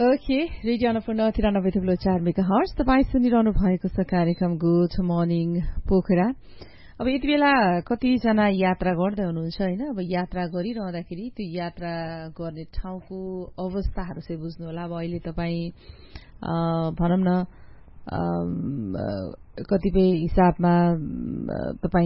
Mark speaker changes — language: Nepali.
Speaker 1: ओके रेडियो अन्नपूर्ण 93.4 मेगाहर्ट्ज तपाईं सुनिरहनु भएको छ कार्यक्रम गुड मर्निङ पोखरा। अब यति बेला कतिजना यात्रा गर्दै हुनुहुन्छ हैन। अब यात्रा गरिरहँदाखेरि त्यो यात्रा गर्ने ठाउँको अवस्थाहरू चाहिँ बुझ्नु होला। अब अहिले तपाईं भनौं न कतिपय हिसाबमा तपाईं